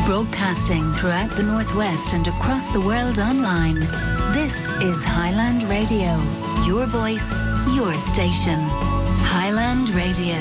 Broadcasting throughout the Northwest and across the world online. This is Highland Radio. Your voice, your station. Highland Radio.